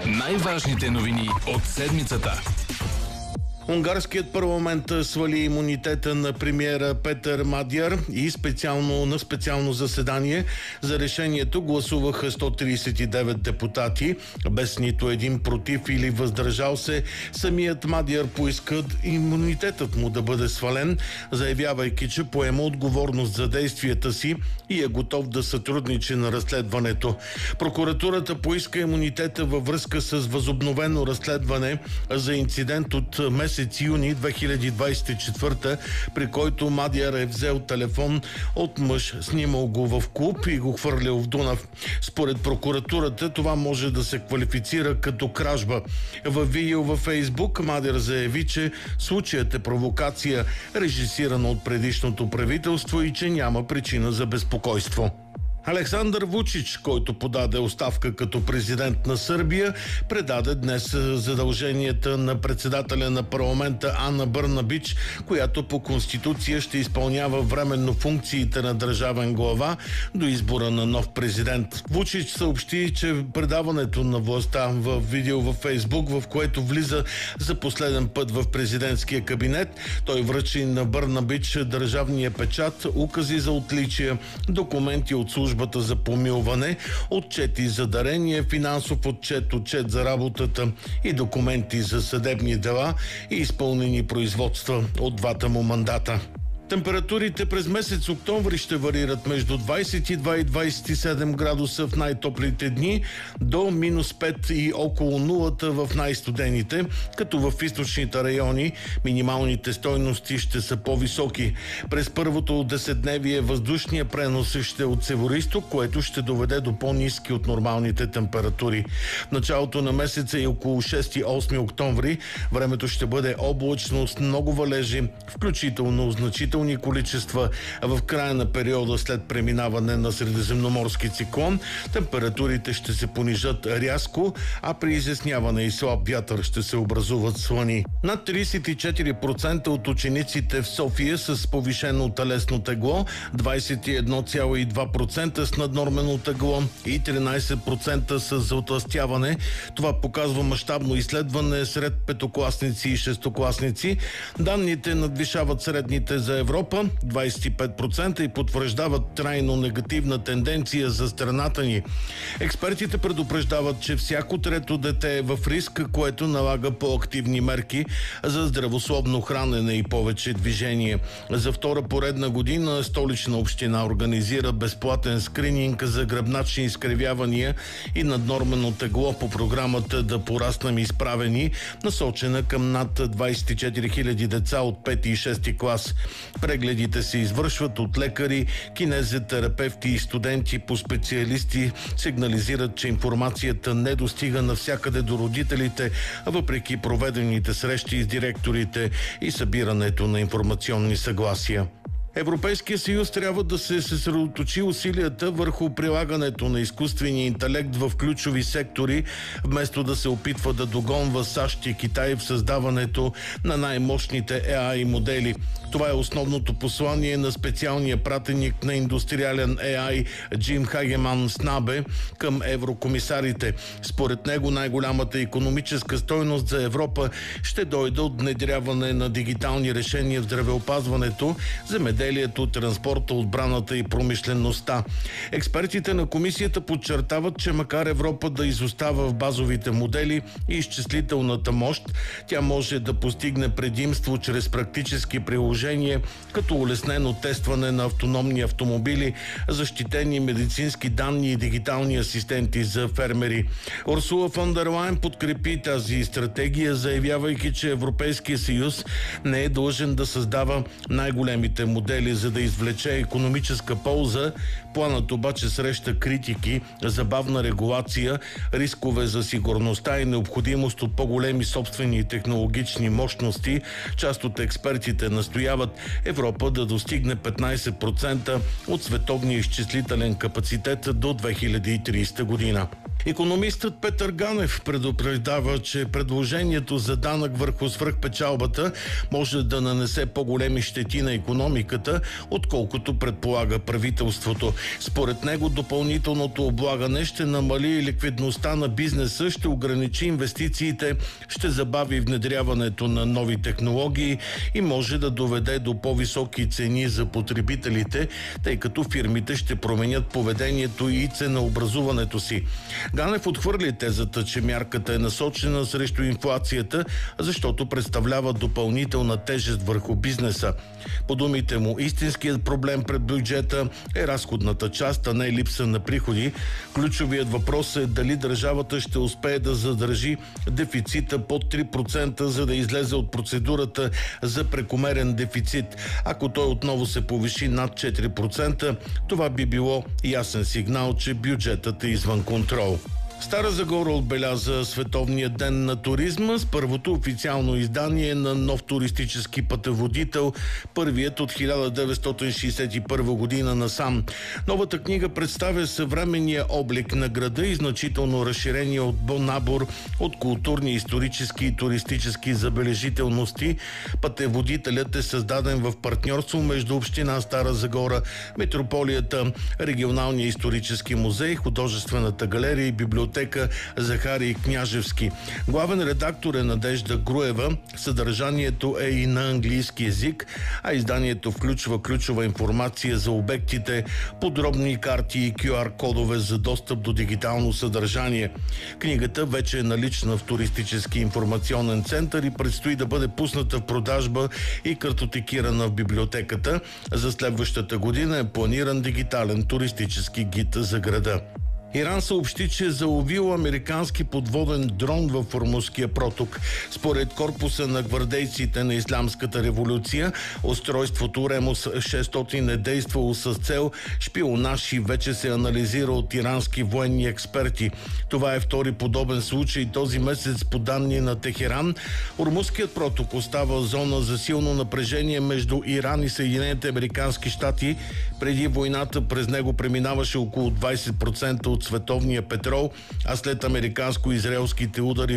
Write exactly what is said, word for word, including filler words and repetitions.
Най-важните новини от седмицата. Унгарският парламент свали имунитета на премиера Петър Мадяр и специално на специално заседание за решението гласуваха сто тридесет и девет депутати, без нито един против или въздържал се. Самият Мадяр поиска имунитетът му да бъде свален, заявявайки, че поема отговорност за действията си и е готов да сътрудничи на разследването. Прокуратурата поиска имунитета във връзка с възобновено разследване за инцидент от месец юни две хиляди двадесет и четвърта, при който Мадяр е взел телефон от мъж, снимал го в клуб и го хвърлял в Дунав. Според прокуратурата това може да се квалифицира като кражба. Във видео във Фейсбук Мадяр заяви, че случаят е провокация, режисирана от предишното правителство и че няма причина за безпокойство. Александър Вучич, който подаде оставка като президент на Сърбия, предаде днес задълженията на председателя на парламента Ана Бърнабич, която по конституция ще изпълнява временно функциите на държавен глава до избора на нов президент. Вучич съобщи, че предаването на властта в видео във Фейсбук, в което влиза за последен път в президентския кабинет, той връчи на Бърнабич държавния печат, укази за отличия, документи от служба за помилване, отчети за дарение, финансов отчет, отчет за работата и документи за съдебни дела и изпълнени производства от двата му мандата. Температурите през месец октомври ще варират между двадесет и два и двадесет и седем градуса в най-топлите дни до минус пет и около нулата в най-студените, като в източните райони минималните стойности ще са по-високи. През първото десетдневие въздушния пренос ще е от североизток, което ще доведе до по-ниски от нормалните температури. В началото на месеца и около шести и осми октомври времето ще бъде облачно с много валежи, включително значително количества, а в края на периода след преминаване на средиземноморски циклон температурите ще се понижат рязко, а при изясняване и слаб вятър ще се образуват слани. Над тридесет и четири процента от учениците в София с повишено телесно тегло, двадесет и едно цяло и две процента с наднормено тегло и тринадесет процента с затлъстяване. Това показва мащабно изследване сред петокласници и шестокласници. Данните надвишават средните за Европа двадесет и пет процента и потвърждават трайно негативна тенденция за страната ни. Експертите предупреждават, че всяко трето дете е в риск, което налага по-активни мерки за здравословно хранене и повече движение. За втора поредна година Столична община организира безплатен скрининг за гръбначни изкривявания и наднормено тегло по програмата "Да пораснем изправени", насочена към над двадесет и четири хиляди деца от пети и шести клас. Прегледите се извършват от лекари, кинезитерапевти и студенти по специалисти. Сигнализират, че информацията не достига навсякъде до родителите, а въпреки проведените срещи с директорите и събирането на информационни съгласия. Европейския съюз трябва да се съсредоточи усилията върху прилагането на изкуствения интелект в ключови сектори, вместо да се опитва да догонва САЩ и Китай в създаването на най-мощните Ей Ай модели. Това е основното послание на специалния пратеник на индустриален Ей Ай Джим Хагеман Снабе към еврокомисарите. Според него най-голямата икономическа стойност за Европа ще дойде от внедряване на дигитални решения в здравеопазването, земеделието, транспорта, отбраната и промишлеността. Експертите на комисията подчертават, че макар Европа да изостава в базовите модели и изчислителната мощ, тя може да постигне предимство чрез практически приложения, като улеснено тестване на автономни автомобили, защитени медицински данни и дигитални асистенти за фермери. Урсула фон дер Лайен подкрепи тази стратегия, заявявайки, че Европейския съюз не е длъжен да създава най-големите модели, за да извлече икономическа полза. Планът обаче среща критики за бавна регулация, рискове за сигурността и необходимост от по-големи собствени технологични мощности. Част от експертите настояват Европа да достигне петнадесет процента от световния изчислителен капацитет до две хиляди и тридесета година. Икономистът Петър Ганев предупреждава, че предложението за данък върху свръхпечалбата може да нанесе по-големи щети на икономиката, отколкото предполага правителството. Според него допълнителното облагане ще намали ликвидността на бизнеса, ще ограничи инвестициите, ще забави внедряването на нови технологии и може да доведе до по-високи цени за потребителите, тъй като фирмите ще променят поведението и ценообразуването си. Ганев отхвърли тезата, че мярката е насочена срещу инфлацията, защото представлява допълнителна тежест върху бизнеса. По думите му, истинският проблем пред бюджета е разходната част, а не липса на приходи. Ключовият въпрос е дали държавата ще успее да задържи дефицита под три процента, за да излезе от процедурата за прекомерен дефицит. Ако той отново се повиши над четири процента, това би било ясен сигнал, че бюджетът е извън контрол. Стара Загора отбеляза Световния ден на туризма с първото официално издание на нов туристически пътеводител, първият от хиляда деветстотин шейсет и първа година насам. Новата книга представя съвременния облик на града и значително разширение от набор от културни, исторически и туристически забележителности. Пътеводителят е създаден в партньорство между община Стара Загора, метрополията, регионалния исторически музей, художествената галерия и библиотека Захарий Княжевски. Главен редактор е Надежда Груева. Съдържанието е и на английски език, а изданието включва ключова информация за обектите, подробни карти и кю ар кодове за достъп до дигитално съдържание. Книгата вече е налична в туристически информационен център и предстои да бъде пусната в продажба и картотекирана в библиотеката. За следващата година е планиран дигитален туристически гид за града. Иран съобщи, че е заловил американски подводен дрон във Ормузския проток. Според корпуса на гвардейците на Ислямската революция, устройството Ремус шестстотин е действало с цел шпионаж и вече се анализира от ирански военни експерти. Това е втори подобен случай този месец по данни на Техеран. Ормузският проток остава зона за силно напрежение между Иран и Съединените американски щати. Преди войната през него преминаваше около двайсет процента от световния петрол, а след американско-израелските удари